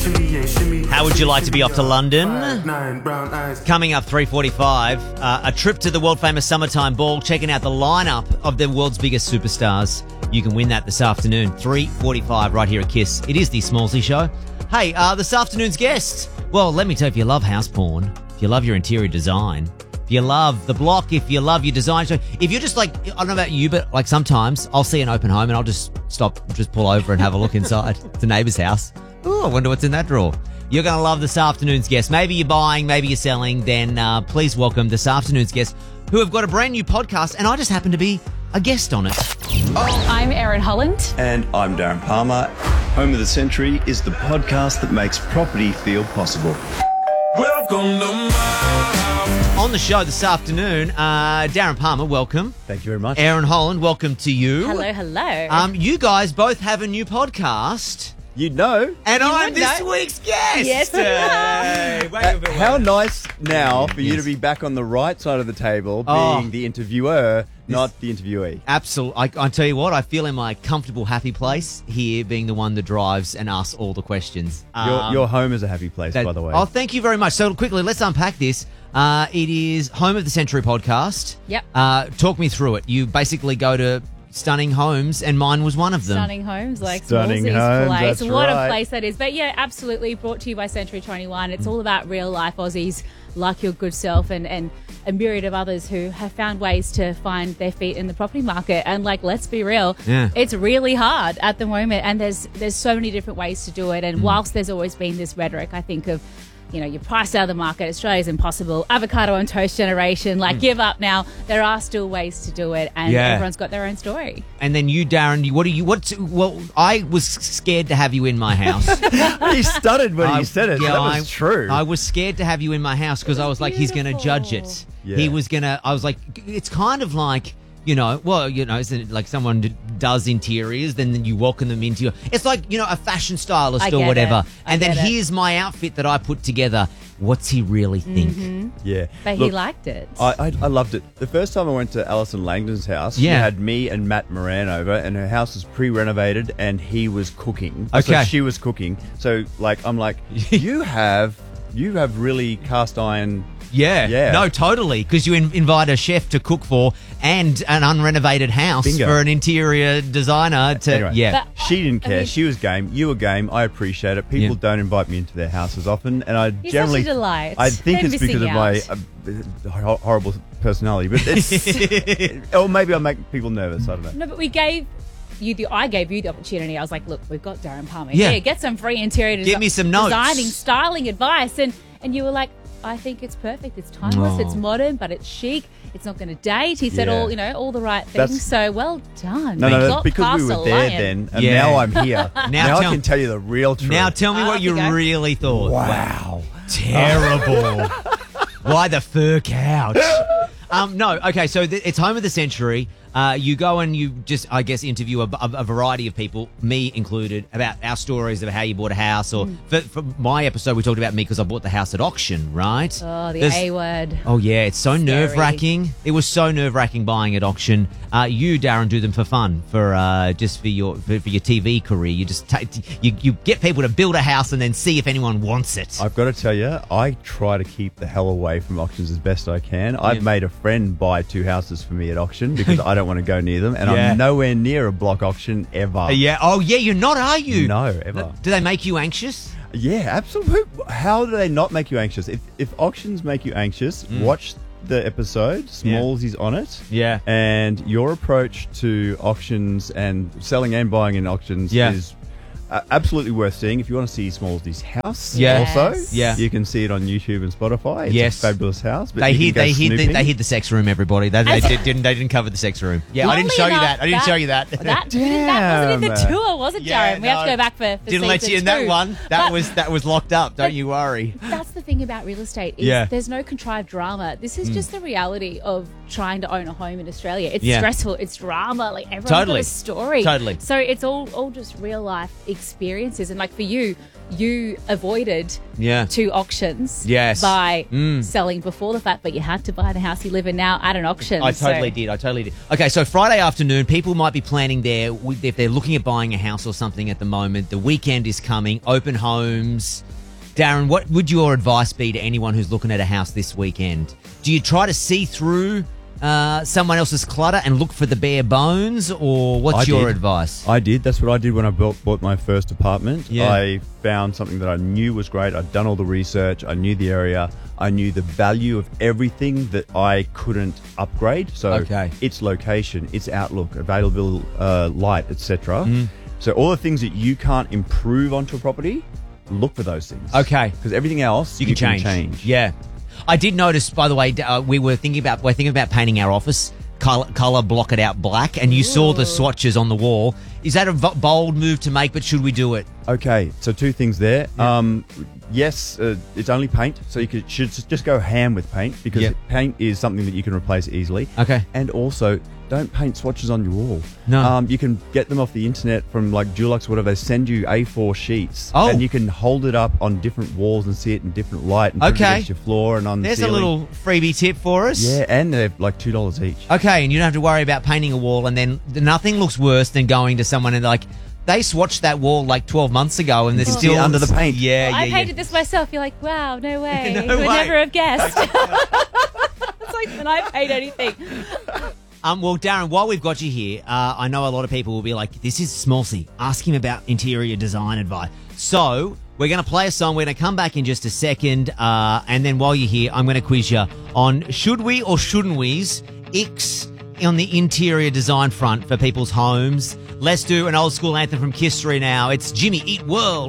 How would you like to be off to London? Coming up 3:45, a trip to the world-famous Summertime Ball, checking out the lineup of the world's biggest superstars. You can win that this afternoon, 3:45, right here at KISS. It is the Smallsy Show. Hey, this afternoon's guest. Well, let me tell you, if you love house porn, if you love your interior design, if you love the block, if you love your design, so if you're just like, I don't know about you, but like sometimes I'll see an open home and I'll just pull over and have a look inside. It's a neighbour's house. Oh, I wonder what's in that drawer. You're going to love this afternoon's guest. Maybe you're buying, maybe you're selling. Then please welcome this afternoon's guest who have got a brand new podcast, and I just happen to be a guest on it. I'm Erin Holland. And I'm Darren Palmer. Home of the Century is the podcast that makes property feel possible. Welcome to my house. On the show this afternoon, Darren Palmer, welcome. Thank you very much. Erin Holland, welcome to you. Hello, hello. You guys both have a new podcast. You'd know. And I'm would this know. week's guest. Yes, you are. How nice now for you to be back on the right side of the table, being the interviewer, not the interviewee. Absolutely. I tell you what, I feel in my comfortable, happy place here, being the one that drives and asks all the questions. Your home is a happy place, by the way. Oh, thank you very much. So quickly, let's unpack this. It is Home of the Century podcast. Yep. Talk me through it. You basically go to stunning homes, and mine was one of them. Stunning homes, like Stunning Smallsy's homes, place. that's What right. a place that is. But yeah, absolutely brought to you by Century 21. It's all about real life Aussies like your good self and a myriad of others who have found ways to find their feet in the property market. And like, let's be real, it's really hard at the moment. And there's so many different ways to do it. And whilst there's always been this rhetoric, I think of, you know, you're priced out of the market, Australia's impossible, avocado on toast generation, like give up now. There are still ways to do it, and everyone's got their own story. And then you, Darren, well, I was scared to have you in my house. He stuttered when he said it. That was true. I was scared to have you in my house because I was like, he's going to judge it. Yeah. He was going to, I was like, it's kind of like, isn't it like someone does interiors, then you welcome them into your... It's like, a fashion stylist or whatever. And then here's my outfit that I put together. What's he really think? Mm-hmm. Yeah. But he liked it. I loved it. The first time I went to Alison Langdon's house, she had me and Matt Moran over, and her house was pre-renovated, and he was cooking. Okay. So she was cooking. So, I'm like, you have really cast iron... Yeah. No, totally. Because you invite a chef to cook for and an unrenovated house Bingo. for an interior designer to... Anyway. Yeah. But, She didn't care. I mean- She was game. You were game. I appreciate it. People don't invite me into their houses often, and I You're generally such a delight. I think They're it's because of missing my horrible personality, but it's or maybe I make people nervous. I don't know. No, but I gave you the opportunity. I was like, look, we've got Darren Palmer. Yeah. Here, get some free interior Give me some notes. designing, styling advice. And you were like, I think it's perfect. It's timeless. It's modern, but it's chic. It's not going to date. He said all the right things. So well done. No, Got because we past were a there lion. then, and Yeah. now I'm here. now I tell- can tell you the real truth. Now tell me what off you you go. really thought. wow. Terrible. Why the fur couch? No, okay, so it's Home of the Century. You go and you just, I guess, interview a variety of people, me included, about our stories of how you bought a house. Or for my episode, we talked about me because I bought the house at auction, right? Oh, the There's- A word. Oh, yeah, it's so Scary. nerve-wracking. It was so nerve-wracking buying at auction. You, Darren, do them for fun, for your TV career. You just you get people to build a house and then see if anyone wants it. I've got to tell you, I try to keep the hell away from auctions as best I can. I've made a friend buy 2 houses for me at auction because I don't want to go near them, and I'm nowhere near a block auction ever. Yeah. Oh, yeah, you're not, are you? No, ever. Do they make you anxious? Yeah, absolutely. How do they not make you anxious? If auctions make you anxious, watch the episode. Smallsy's on it. Yeah. And your approach to auctions and selling and buying in auctions is absolutely worth seeing. If you want to see Smallsy's house, also, you can see it on YouTube and Spotify. It's a fabulous house. But They you can hid go snooping. the sex room. Everybody, they didn't cover the sex room. Yeah, I didn't show you that. I didn't show you that. That wasn't in the tour, was it, Darren? We have to go back for Didn't let you in that one. That was locked up. Don't you worry. That's the thing about real estate is there's no contrived drama. This is just the reality of trying to own a home in Australia. It's stressful. It's drama. Like everyone's got a story. Totally. So it's all just real life experiences. And like for you, you avoided 2 auctions by selling before the fact, but you had to buy the house you live in now at an auction. I totally did. Okay, so Friday afternoon, people might be planning if they're looking at buying a house or something at the moment. The weekend is coming, open homes. Darren, what would your advice be to anyone who's looking at a house this weekend? Do you try to see through someone else's clutter and look for the bare bones, or what's your advice? I did. That's what I did when I bought my first apartment. Yeah. I found something that I knew was great. I'd done all the research. I knew the area. I knew the value of everything that I couldn't upgrade. So its location, its outlook, available light, etc. So all the things that you can't improve onto a property, look for those things. Okay. Because everything else you can change. Yeah. I did notice, by the way, we're thinking about painting our office color, block it out black, and you saw the swatches on the wall. Is that a bold move to make, but should we do it? Okay, so 2 things there. Yes, it's only paint, so you should just go ham with paint, because paint is something that you can replace easily. Okay. And also, don't paint swatches on your wall. No. You can get them off the internet from like Dulux or whatever. They send you A4 sheets. Oh. And you can hold it up on different walls and see it in different light and put it against your floor and on the ceiling. There's a little freebie tip for us. Yeah, and they're like $2 each. Okay, and you don't have to worry about painting a wall, and then nothing looks worse than going to someone and like, they swatched that wall like 12 months ago and they're still under the paint. Yeah, I painted this myself. You're like, wow, no way. No you would way. never have guessed. It's like when I paint anything. Well, Darren, while we've got you here, I know a lot of people will be like, this is Smallsy. Ask him about interior design advice. So we're going to play a song. We're going to come back in just a second. And then while you're here, I'm going to quiz you on should we or shouldn't we's X on the interior design front for people's homes. Let's do an old school anthem from Kiss 3 now. It's Jimmy Eat World.